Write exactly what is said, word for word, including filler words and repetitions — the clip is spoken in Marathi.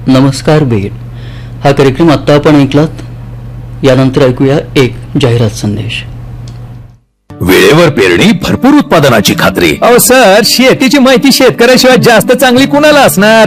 नमस्कार बेड हा कार्यक्रम आता आपण ऐकलात. यानंतर ऐकूया एक जाहिरात संदेश. वेळेवर पेरणी, भरपूर उत्पादनाची खात्री. अहो सर, शेतीची माहिती शेतकऱ्याशिवाय जास्त चांगली कुणाला असणार.